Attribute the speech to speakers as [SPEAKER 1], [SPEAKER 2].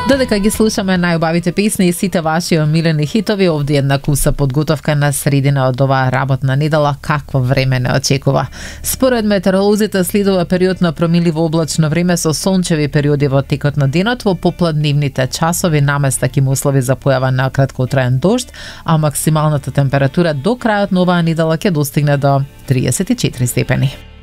[SPEAKER 1] Додека ги слушаме најубавите песни и сите ваши омилени хитови, овде една куса подготовка на средина од оваа работна недела, какво време не очекува. Според метеоролозите следува период на промиливо облачно време со сончеви периоди во текот на денот, во попладнивните часови наместа ќе има услови за појава на краткотраен дожд, а максималната температура до крајот на оваа недела ќе достигне до 34 степени.